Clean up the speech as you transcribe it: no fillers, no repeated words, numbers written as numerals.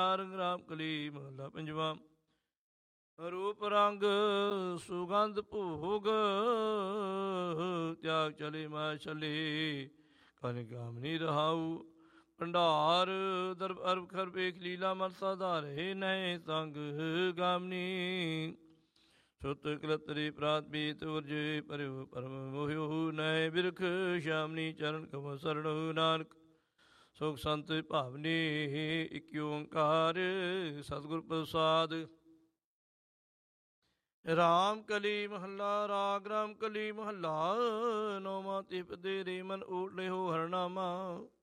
ਰਾਮ ਕਲੀ ਮਹੱਲਾ ਪੰਜਵਾਂ। ਰੂਪ ਰੰਗ ਸੁਗੰਧ ਭੋਗ ਤਿਆਗ ਚਲੇ ਮਾ ਚਲੇ ਕਨ ਕਾਮਨੀ ਰਹਾਉ। ਭੰਡਾਰ ਦਰਬ ਅਰਬ ਖਰ ਵੇਖ ਲੀਲਾ ਮਨ ਸਾਧਾਰੇ ਨਏ ਸੰਗ ਗਾਮਨੀ। ਸੁਤ ਕਲਤਰੀ ਪ੍ਰਾਤ ਬੀਤ ਉਰਜੇ ਪਰਿਉ ਪਰਮ ਮੋਹਿਉ ਨਏ ਬਿਰਖ ਸ਼ਾਮਨੀ ਚਰਨ ਕਮਲ ਸਰਣ ਨਾਨਕ ਸੁਖ ਸੰਤ ਭਾਵਨੀ। ਇਕ ਓੰਕਾਰ ਸਤਿਗੁਰ ਪ੍ਰਸਾਦ। ਰਾਮ ਕਲੀ ਮਹੱਲਾ। ਰਾਗ ਰਾਮ ਕਲੀ ਮਹੱਲਾ ਨੌਵਾਂ। ਤਿਪ ਦੇ ਰੇ ਮਨ ਓਟ ਲਿਓ ਹਰਨਾਮਾ